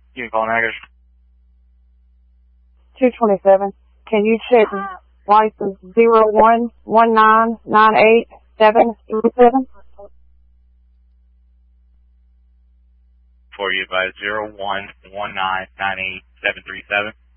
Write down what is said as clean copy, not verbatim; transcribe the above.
You can call Naggers. 227. Can you check license 0119987737? For you by 0119987737.